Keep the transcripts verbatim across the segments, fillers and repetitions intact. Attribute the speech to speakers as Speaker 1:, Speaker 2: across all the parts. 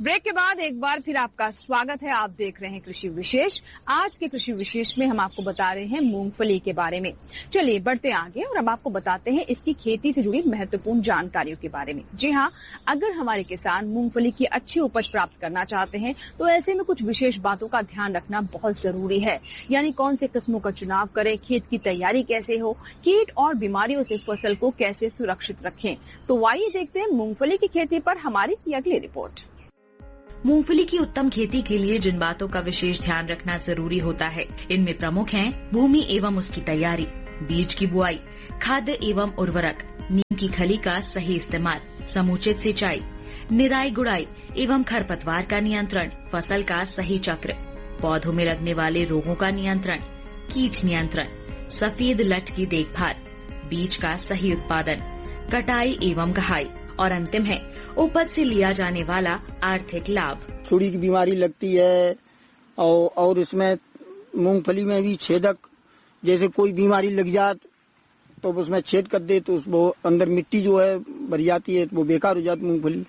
Speaker 1: Break के बाद एक बार फिर आपका स्वागत है। आप देख रहे हैं कृषि विशेष। आज के कृषि विशेष में हम आपको बता रहे हैं मूंगफली के बारे में। चलिए बढ़ते आगे और अब आपको बताते हैं इसकी खेती से जुड़ी महत्वपूर्ण जानकारियों के बारे में। जी हाँ, अगर हमारे किसान मूंगफली की अच्छी उपज प्राप्त करना चाहते हैं तो ऐसे में कुछ विशेष बातों का ध्यान रखना बहुत जरूरी है। यानी कौन से किस्मों का चुनाव करें, खेत की तैयारी कैसे हो, कीट और बीमारियों से फसल को कैसे सुरक्षित रखें। तो आइए देखते हैं मूंगफली की खेती पर हमारी की अगली रिपोर्ट।
Speaker 2: मूंगफली की उत्तम खेती के लिए जिन बातों का विशेष ध्यान रखना जरूरी होता है, इनमें प्रमुख हैं भूमि एवं उसकी तैयारी, बीज की बुआई, खाद्य एवं उर्वरक, नीम की खली का सही इस्तेमाल, समुचित सिंचाई, निराई गुड़ाई एवं खरपतवार का नियंत्रण, फसल का सही चक्र, पौधों में लगने वाले रोगों का नियंत्रण, कीट नियंत्रण, सफेद लट की देखभाल, बीज का सही उत्पादन, कटाई एवं गहाई और अंतिम है उपज से लिया जाने वाला आर्थिक लाभ।
Speaker 3: सुड़ी की बीमारी लगती है और, और इसमें मूंगफली में भी छेदक, जैसे कोई बीमारी लग जात तो उसमें छेद कर दे तो वो अंदर मिट्टी जो है भर जाती है, तो वो बेकार हो जाती मूंगफली।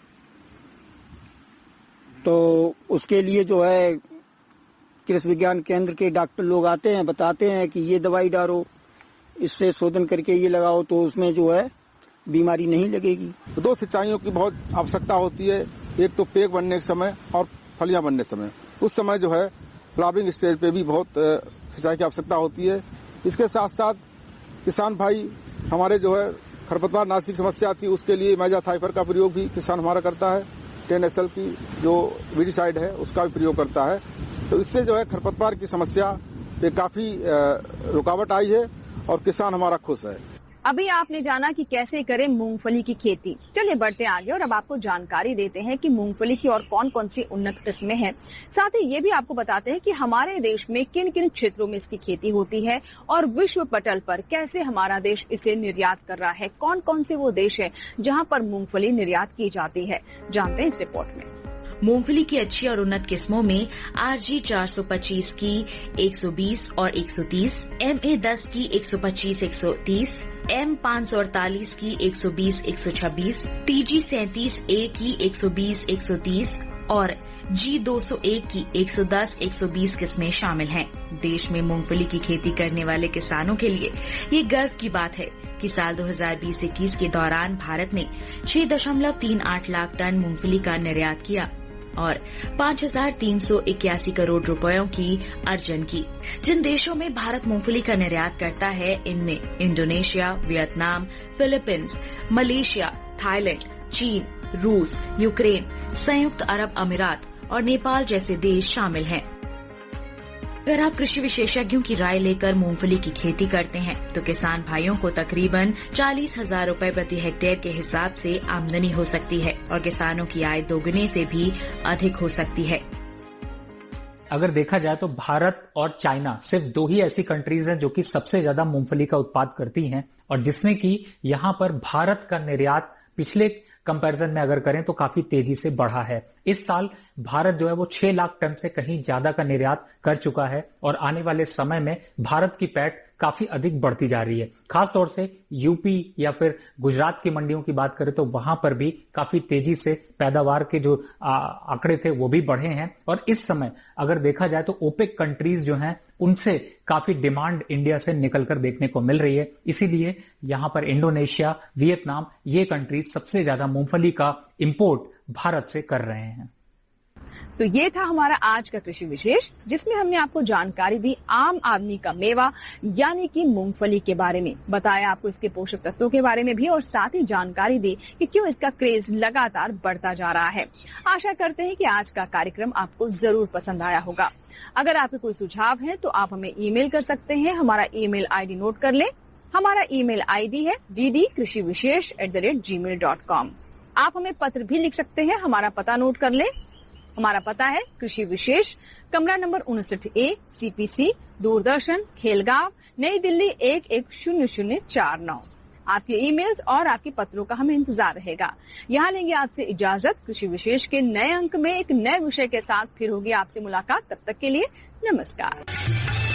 Speaker 3: तो उसके लिए जो है कृषि विज्ञान केंद्र के डॉक्टर लोग आते हैं, बताते हैं कि ये दवाई डालो, इससे शोधन करके ये लगाओ तो उसमें जो है बीमारी नहीं लगेगी।
Speaker 4: तो दो सिंचाइयों की बहुत आवश्यकता होती है, एक तो पेक बनने के समय और फलियां बनने समय। उस समय जो है फ्लावरिंग स्टेज पे भी बहुत सिंचाई की आवश्यकता होती है। इसके साथ साथ किसान भाई हमारे जो है खरपतवार नाशी की समस्या थी, उसके लिए मैजाथाइफर का प्रयोग भी किसान हमारा करता है। टेन एस एल की जो वीडिसाइड है उसका भी प्रयोग करता है। तो इससे जो है खरपतवार की समस्या पे काफी रुकावट आई है और किसान हमारा खुश है।
Speaker 1: अभी आपने जाना कि कैसे करें मूंगफली की खेती। चलिए बढ़ते आगे और अब आपको जानकारी देते हैं कि मूंगफली की और कौन कौन सी उन्नत किस्में हैं। साथ ही ये भी आपको बताते हैं कि हमारे देश में किन किन क्षेत्रों में इसकी खेती होती है और विश्व पटल पर कैसे हमारा देश इसे निर्यात कर रहा है। कौन कौन से वो देश है जहाँ पर मूंगफली निर्यात की जाती है, जानते हैं इस रिपोर्ट में।
Speaker 2: मूंगफली की अच्छी और उन्नत किस्मों में आर जी चार सौ पच्चीस की एक सौ बीस और एक सौ तीस, एम ए दस की एक सौ पच्चीस एक सौ तीस, एम पाँच सौ अड़तालीस की एक सौ बीस एक सौ छब्बीस, टी जी सैंतीस ए की एक सौ बीस एक सौ तीस और जी दो सौ एक की एक सौ दस एक सौ बीस किस्में शामिल हैं। देश में मूंगफली की खेती करने वाले किसानों के लिए ये गर्व की बात है कि साल दो हज़ार बीस इक्कीस के दौरान भारत ने छह दशमलव तीन आठ लाख टन मूंगफली का निर्यात किया और पाँच हजार तीन सौ इक्यासी करोड़ रुपयों की अर्जन की। जिन देशों में भारत मूंगफली का निर्यात करता है, इनमें Indonesia, Vietnam, Philippines, Malaysia, Thailand, चीन, रूस, यूक्रेन, संयुक्त अरब अमीरात और नेपाल जैसे देश शामिल हैं। अगर आप कृषि विशेषज्ञों की राय लेकर मूंगफली की खेती करते हैं तो किसान भाइयों को तकरीबन चालीस हजार रूपए प्रति हेक्टेयर के हिसाब से आमदनी हो सकती है और किसानों की आय दोगुने से भी अधिक हो सकती है।
Speaker 5: अगर देखा जाए तो भारत और चाइना सिर्फ दो ही ऐसी कंट्रीज हैं जो कि सबसे ज्यादा मूंगफली का उत्पाद करती हैं और जिसमें कि यहाँ पर भारत का निर्यात पिछले कंपैरिजन में अगर करें तो काफी तेजी से बढ़ा है। इस साल भारत जो है वो छह लाख टन से कहीं ज्यादा का निर्यात कर चुका है और आने वाले समय में भारत की पैठ काफी अधिक बढ़ती जा रही है। खास तौर से यूपी या फिर गुजरात की मंडियों की बात करें तो वहां पर भी काफी तेजी से पैदावार के जो आंकड़े थे वो भी बढ़े हैं और इस समय अगर देखा जाए तो ओपेक कंट्रीज जो हैं उनसे काफी डिमांड इंडिया से निकलकर देखने को मिल रही है। इसीलिए यहां पर इंडोनेशिया, वियतनाम ये कंट्रीज सबसे ज्यादा मूंगफली का इंपोर्ट भारत से कर रहे हैं।
Speaker 1: तो ये था हमारा आज का कृषि विशेष, जिसमें हमने आपको जानकारी दी आम आदमी का मेवा यानी कि मूंगफली के बारे में, बताया आपको इसके पोषक तत्वों के बारे में भी और साथ ही जानकारी दी कि क्यों इसका क्रेज लगातार बढ़ता जा रहा है। आशा करते हैं कि आज का कार्यक्रम आपको जरूर पसंद आया होगा। अगर आपके कोई सुझाव है तो आप हमें ईमेल कर सकते हैं। हमारा ईमेल आईडी नोट कर लें। हमारा ईमेल आईडी है डी डी कृषि विशेष at the rate ji mail dot com. आप हमें पत्र भी लिख सकते हैं। हमारा पता नोट कर लें। हमारा पता है कृषि विशेष, कमरा नंबर उनसठ ए, सीपीसी, दूरदर्शन, खेलगांव, नई दिल्ली एक एक शून्य शून्य चार नौ। आपके ईमेल्स और आपके पत्रों का हमें इंतजार रहेगा। यहाँ लेंगे आपसे इजाजत। कृषि विशेष के नए अंक में एक नए विषय के साथ फिर होगी आपसे मुलाकात। तब तक के लिए नमस्कार।